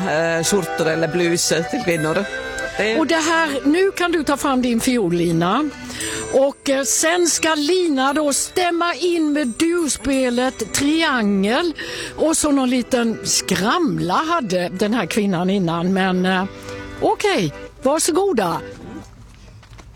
skjortor eller blusar till kvinnor. Och det här, nu kan du ta fram din fiol, Lina. Och sen ska Lina då stämma in med durspelet triangel. Och så någon liten skramla hade den här kvinnan innan. Men okej, varsågoda.